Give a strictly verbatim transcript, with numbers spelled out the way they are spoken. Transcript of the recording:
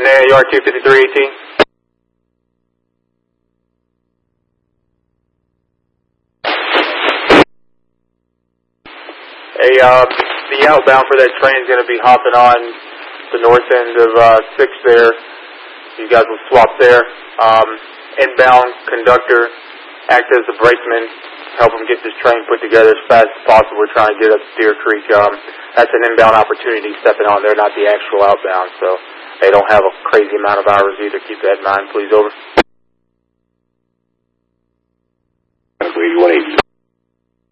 N A R two fifty-three eighteen. Hey, uh, the outbound for that train is going to be hopping on the north end of uh, six there. You guys will swap there. Um, inbound conductor, act as the brakeman, help them get this train put together as fast as possible. We're trying to get up to Deer Creek. Um, that's an inbound opportunity stepping on there, not the actual outbound. So they don't have a crazy amount of hours either. Keep that in mind, please. Over. eighty-one eighty.